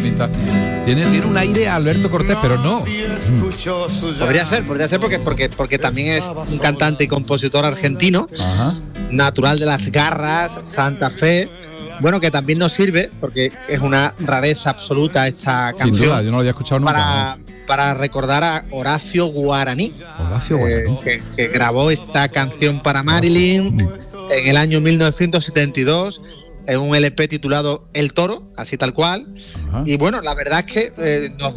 pianista. Tiene un aire a Alberto Cortés, pero no. Podría ser porque también es un cantante y compositor argentino, natural de Las Garras, Santa Fe. Bueno, que también nos sirve, porque es una rareza absoluta esta canción. Sin duda, yo no lo había escuchado nunca. Para recordar a Horacio Guaraní, que grabó esta canción para Marilyn en el año 1972, en un LP titulado El Toro, así tal cual. Y bueno, la verdad es que nos